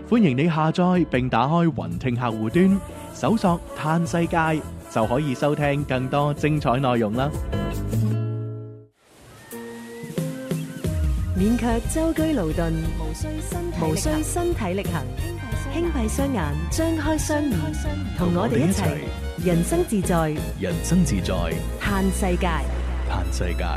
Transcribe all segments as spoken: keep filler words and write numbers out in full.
歡迎你下載並打開雲聽客戶端，搜索嘆世界就可以收聽更多精彩內容啦。 勉強舟車勞頓， 無需身體力行， 無需身體力行，輕閉雙眼，張開雙耳，同我哋一齊人生自在， 人生自在， 嘆世界。 嘆世界。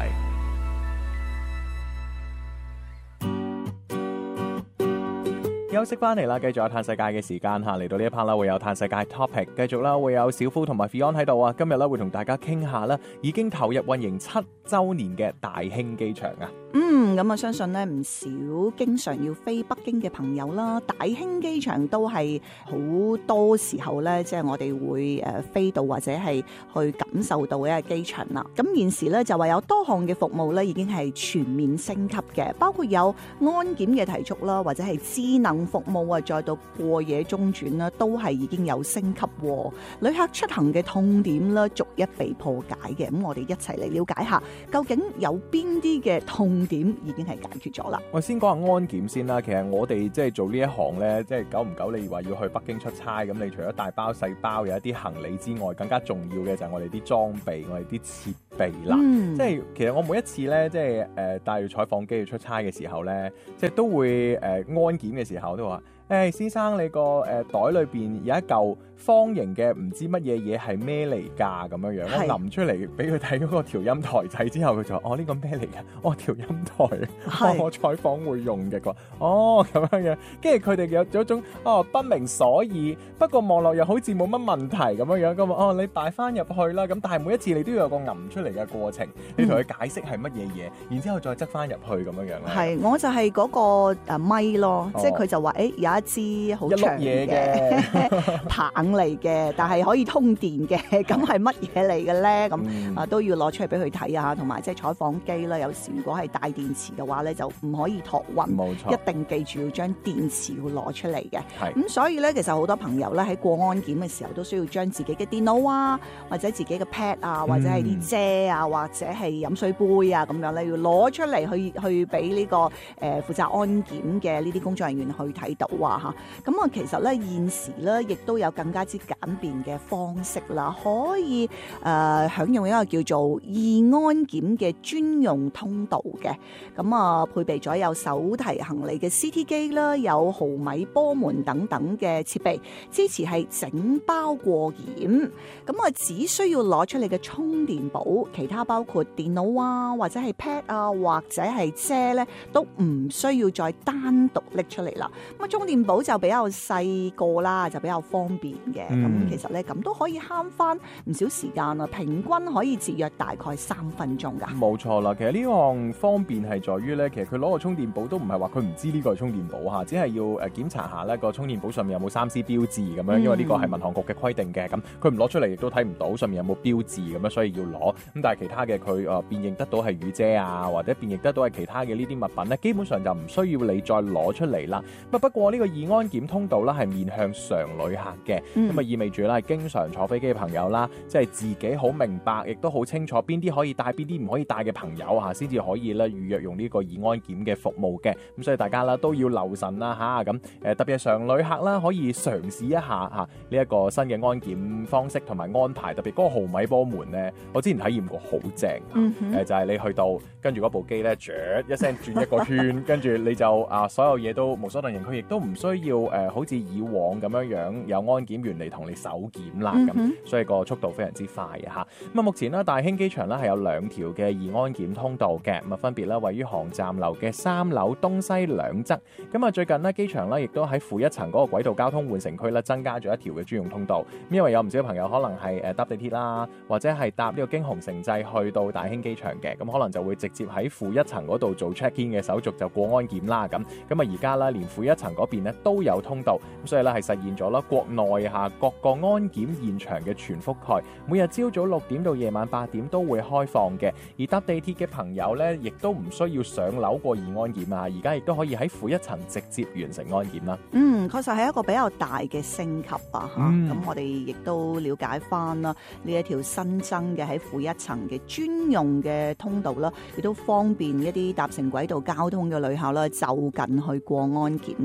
休息翻嚟啦，繼續有嘆世界嘅時間嚇，嚟到呢一 part 啦，會有嘆世界 topic，繼續啦，會有小夫同埋 Fion 喺度啊。今日咧會同大家傾下啦，已經投入運營七週年嘅大興機場啊。 嗯，咁啊，相信咧唔少經常要飛北京嘅朋友啦，大興機場都係好多時候咧，即係我哋會誒飛到或者係去感受到嘅一個機場啦。咁現時咧就話有多項嘅服務咧已經係全面升級嘅，包括有安檢嘅提速啦，或者係智能服務啊，再到過夜中轉啦，都係已經有升級。旅客出行嘅痛點啦，逐一被破解嘅。咁我哋一齊嚟了解下，究竟有邊啲嘅痛點已經係解決咗啦。 我先講下安檢先啦。其實我哋即係做呢一行呢，即係久唔久你話要去北京出差，咁你除咗大包細包有一啲行李之外，更加重要嘅就係我哋啲裝備，我哋啲設備啦。 嗯、 即係其實我每一次呢，即係誒帶住採訪機去出差嘅時候呢，即係都會誒、呃、安檢嘅時候都話。誒、hey, 先生，你個誒、呃、袋裏邊有一嚿方形嘅唔知乜嘢嘢係咩嚟㗎咁樣樣，我揞出嚟俾佢睇嗰個調音台仔之後，佢就話：哦，呢、呢個咩嚟㗎？哦，調音台，我採訪會用嘅。佢話：哦，咁樣樣，跟住佢哋有咗一種哦不明所以，不過望落又好似冇乜問題咁樣樣咁啊。哦，你帶翻入去啦。咁但係每一次你都要有個揞出嚟嘅過程，你同佢解釋係乜嘢嘢，然之後再執翻入去咁樣樣。 係，我就係嗰個誒咪咯，哦、即係佢就話：誒、欸、有一支好長嘅棒嚟嘅，但係可以通電嘅，咁係乜嘢嚟嘅咧？咁、嗯、啊都要攞出嚟俾佢睇啊，同埋即係採訪機啦。有時如果係大電池嘅話咧，就唔可以託運，冇錯，一定記住要將電池要攞出嚟嘅。係咁，所以咧其實好多朋友咧喺過安檢嘅時候都需要將自己嘅電腦啊，或者自己嘅 pad 啊，或者係啲遮啊，或者係飲水杯啊咁樣咧，要攞出嚟去去俾呢、這個誒負、呃、責安檢嘅呢啲工作人員去睇到啊嚇。咁啊，其實咧現時咧，亦都有更加之簡便嘅方式啦，可以誒、呃、享用一個叫做易安檢嘅專用通道嘅。咁啊，配備咗有手提行李嘅 C T 機啦，有毫米波門等等嘅設備，支持係整包過檢。咁啊，只需要攞出你嘅充電寶，其他包括電腦啊，或者係 pad 啊，或者係遮咧，都唔需要再單獨拎出嚟啦。咁啊，充電寶就比較細個啦，就比較方便嘅。咁、嗯、其實咧，咁都可以慳翻唔少時間啊，平均可以節約大概三分鐘噶。 冇錯啦，其實呢項方便係在於咧，其實佢攞個充電寶都唔係話佢唔知呢個係充電寶嚇，只係要誒檢查下咧個充電寶上面有冇三 C 標誌咁樣，因為呢個係民航局嘅規定嘅。咁佢唔攞出嚟亦都睇唔到上面有冇標誌咁樣，所以要攞。咁但係其他嘅佢誒辨認得到係雨遮啊，或者辨認得到係其他嘅呢啲物品咧，基本上就唔需要你再攞出嚟啦。不不過呢個易安檢通道啦係面向常旅客嘅，咁啊、嗯、意味住啦係經常坐飛機嘅朋友啦，即係自己好明白，亦都好清楚邊啲可以帶，邊啲唔可以帶嘅朋友嚇，先至可以咧預約用呢個易安檢嘅服務嘅。咁所以大家啦都要留神啦嚇，咁誒特別係常旅客啦，可以嘗試一下嚇呢一個新嘅安檢方式同埋安排，特別嗰個毫米波門咧，我之前體驗過好正，誒、嗯呃、就係、是、你去到跟住嗰部機咧，啜一聲轉一個圈，跟住你就啊所有嘢都無所遁形，佢亦都唔需要誒、呃、好似以往咁樣樣有安檢員嚟同你手檢啦咁，嗯、所以個速度非常之快嘅嚇。咁啊目前咧大興機場咧係有兩條嘅易安檢通道嘅，咁啊分別咧位於航站樓嘅三樓東西兩側。咁啊最近咧機場咧亦都喺負一層嗰個軌道交通換乘區咧增加咗一條嘅專用通道。咁因為有唔少朋友可能係誒搭地鐵啦，或者係搭呢個京洪城際去到大興機場嘅，咁可能就會直接喺負一層嗰度做 check in 嘅手續就過安檢啦咁。咁啊而家咧連負一層嗰邊咧都有通道，咁所以咧係實現咗啦國內下各個安檢現場嘅全覆蓋，每日朝早六點到夜晚八點都會開放嘅。而搭地鐵嘅朋友咧，亦都唔需要上樓過易安檢啊，而家亦都可以喺負一層直接完成安檢啦。 嗯，確實係一個比較大嘅升級啊嚇。咁、 嗯、 我哋亦都了解翻啦，呢一條新增嘅喺負一層嘅專用嘅通道啦，亦都方便一啲搭乘軌道交通嘅旅客啦，就近去過安檢嘅。咁啊，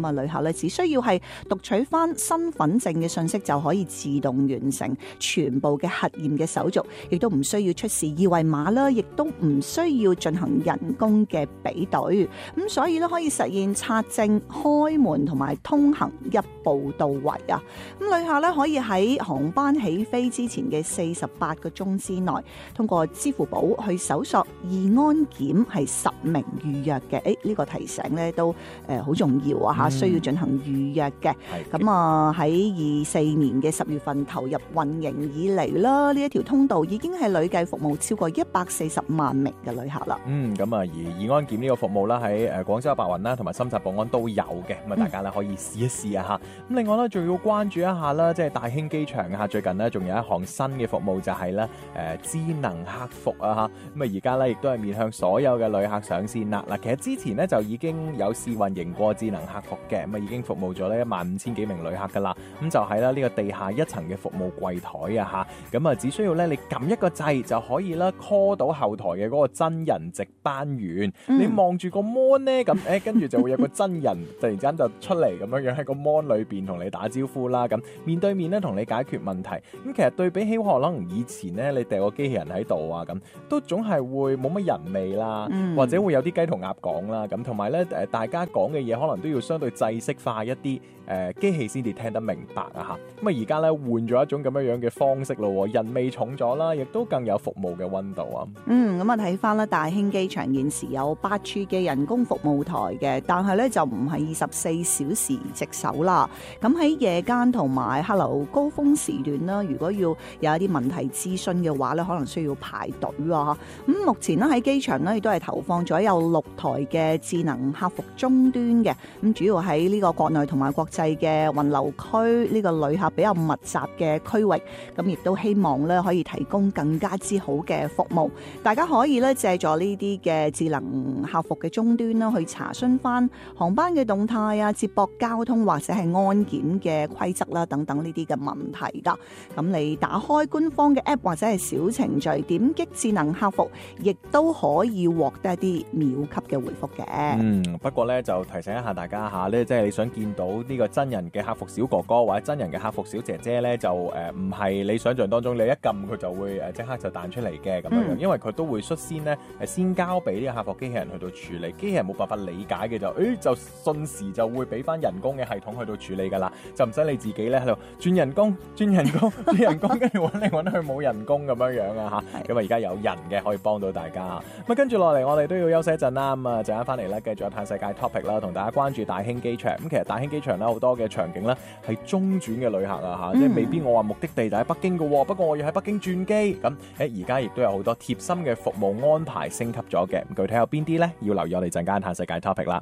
啊，旅客咧只需要係讀取翻身份證嘅信息就可以自動完成全部嘅核驗嘅手續，亦都唔需要出示二維碼啦，亦都唔需要進行人工嘅比對，咁所以咧可以實現刷證、開門同埋通行一步到位啊！咁旅客咧可以喺航班起飛之前嘅四十八個鐘之內，通過支付寶去搜索易安檢係實名預約嘅。誒呢個提醒咧都誒好重要啊嚇，需要進行預約嘅。咁啊喺二四年嘅十月份投入運營以嚟啦，呢一條通道已經係累計服務超過一百四十萬名嘅旅客啦。 嗯，咁啊，而易安檢呢個服務啦，喺誒廣州白雲啦，同埋深圳寶安都有嘅，咁啊，大家咧可以試一試啊嚇。咁另外咧，仲要關注一下啦，即係大興機場啊，最近呢，仲有一項新嘅服務就係咧誒智能客服啊嚇。咁啊，而家咧亦都係面向所有嘅旅客上線啦。嗱，其實之前呢，就已經有試運營過智能客服嘅，咁啊已經服務咗呢一萬五千幾名旅客噶啦。咁就係啦，呢個地下一層嘅服務櫃台啊嚇。咁啊，只需要咧你撳一個掣就可以啦 call 到後台嘅嗰個真人值班員。嗯、你望住個 mon 咧，咁誒跟住就會有個真人突然之間就出嚟咁樣樣喺個 mon 裏邊同你打招呼啦。咁面對面咧同你解決問題。咁其實對比起可能以前咧，你掟個機器人喺度啊，咁都總係會冇乜人味啦，嗯、或者會有啲雞同鴨講啦。咁同埋咧誒，大家講嘅嘢可能都要相對制式化一啲，誒機器先至聽得明白啊嚇。咁啊而家咧換咗一種咁樣樣嘅方式咯，人味重咗啦，亦都更有服務嘅溫度啊。 嗯，咁啊睇翻啦，大興機場現時有八處嘅人工服務台嘅，但係咧就唔係二十四小時值守啦。咁喺夜間同埋客流高峰時段啦，如果要有一啲問題諮詢嘅話咧，可能需要排隊啊。咁目前咧喺機場咧亦都係投放咗有六台嘅智能客服終端嘅，咁主要喺呢個國內同埋國際嘅運流區呢個旅客比較密集嘅區域，咁亦都希望咧可以提供更加之好嘅服務。大家可以咧借助呢啲嘅智能客服嘅終端啦，去查詢翻航班嘅動態啊、接駁交通或者係安檢嘅規則啦等等呢啲嘅問題噶。咁你打開官方嘅 app 或者係小程序，點擊智能客服，亦都可以獲得一啲秒級嘅回覆嘅。 嗯，不過咧就提醒一下大家吓咧，即係你想見到呢個真人嘅客服小哥哥或者真人嘅客服小姐姐咧，就誒唔係你想象當中，你一撳佢就會誒即刻就彈出嚟嘅咁樣樣，嗯、因為佢都會率先咧誒先交俾呢個客服機器人去到處理，機器人冇辦法理解嘅就誒、哎、就瞬時就會俾翻人工嘅系統去到處理噶啦，就唔使你自己咧喺度轉人工、轉人工、轉人工，跟住揾嚟揾去冇人工咁樣樣啊嚇，咁啊而家有人嘅可以幫到大家。咁啊跟住落嚟，我哋都要休息一陣啦。咁啊陣間翻嚟咧，繼續有嘆世界 topic 啦，同大家關注大興機場。咁其實大興機場咧好多嘅場景咧係中轉嘅旅客啊嚇，即係未必我話目的地就喺北京嘅喎，不過我要喺北京轉機。咁誒而家亦都有好多貼心嘅服務安排升級咗嘅，具體有邊啲咧？要留意我哋陣間嘆世界 topic 啦。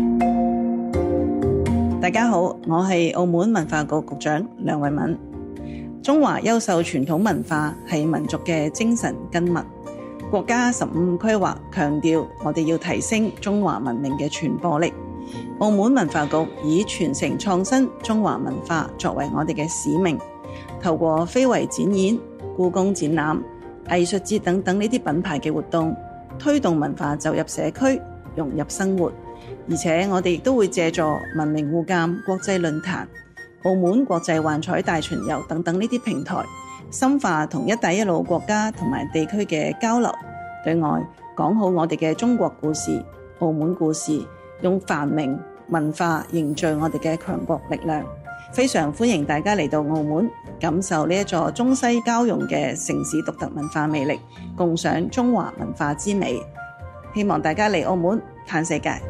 大家好，我係澳門文化局局長梁慧敏。中華優秀傳統文化係民族嘅精神根脈。國家十五規劃強調，我哋要提升中華文明嘅傳播力。澳門文化局以傳承創新中華文化作為我哋嘅使命，透過非遺展演、故宮展覽、藝術節等等呢啲品牌嘅活動，推動文化走入社區，融入生活。而且我哋亦都會借助文明互鑒國際論壇、澳門國際幻彩大巡遊等等呢啲平台，深化同一帶一路國家同埋地區嘅交流，對外講好我哋嘅中國故事、澳門故事，用繁榮文化凝聚我哋嘅強國力量。非常歡迎大家嚟到澳門，感受呢一座中西交融嘅城市獨特文化魅力，共賞中華文化之美。希望大家嚟澳門嘆世界。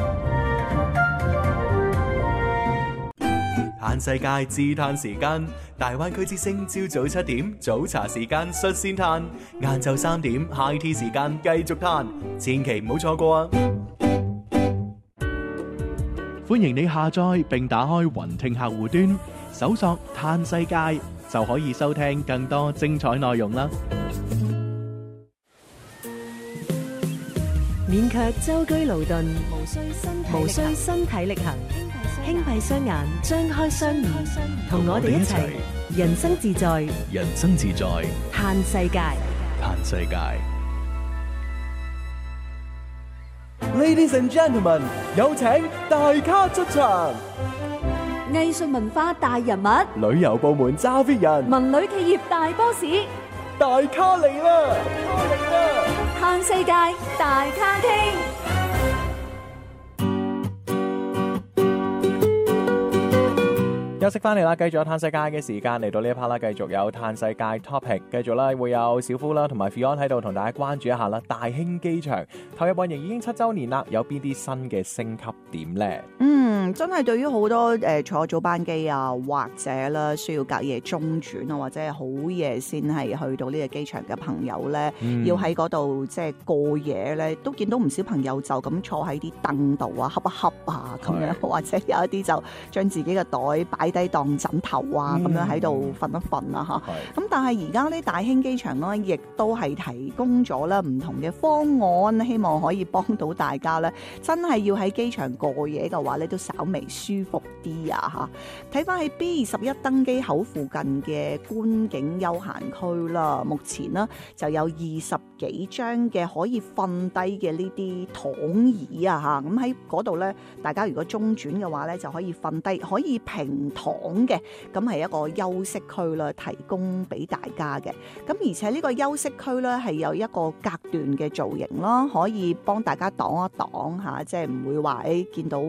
嘆世界自嘆時間，大灣區之聲朝早七點早茶時間率先嘆，晏晝三點 high tea 時間繼續嘆，千祈唔好錯過啊！ 歡迎你下載並打開雲聽客戶端，搜索嘆世界就可以收聽更多精彩內容啦！ 免卻舟車勞頓，無需身體力行，輕閉雙眼，張開雙耳，同我哋一齊人生自在， 人生自在， 嘆世界， 嘆世界。 Ladies and gentlemen， 有請大咖出場。 藝術文化大人物， 旅遊部門揸 fit 人， 文旅企業大 boss， 大咖嚟啦！大咖嚟啦！ 嘆世界大咖傾。 休息翻嚟啦，繼續有嘆世界嘅時間，嚟到呢一 part 啦，繼續有嘆世界 topic， 繼續啦會有小夫啦同埋 Fion 喺度同大家關注一下啦。大興機場投入運營已經七周年啦，有邊啲新嘅升級點呢？ 嗯，真係對於好多誒、呃、坐早班機啊，或者啦需要隔夜中轉啊，或者係好夜先係去到呢個機場嘅朋友咧，嗯、要喺嗰度即係過夜咧，都見到唔少朋友就咁坐喺啲凳度啊，瞌一瞌啊咁樣，或者有一啲就將自己嘅袋擺低當枕頭啊，咁、嗯、樣喺度瞓一瞓啊嚇。咁但係而家呢大興機場咧，亦都係提供咗咧唔同嘅方案，希望可以幫到大家咧，真係要喺機場過夜嘅話咧，都稍微舒服啲啊嚇。睇翻喺 B 二十一登機口附近嘅觀景休閒區啦，目前呢就有二十幾張嘅可以瞓低嘅呢啲躺椅啊嚇。咁喺嗰度咧，大家如果中轉嘅話咧，就可以瞓低，可以平躺嘅，咁係一個休息區啦，提供俾大家嘅。咁而且呢個休息區咧係有一個隔斷嘅造型啦，可以幫大家擋一擋嚇，即係唔會話誒見到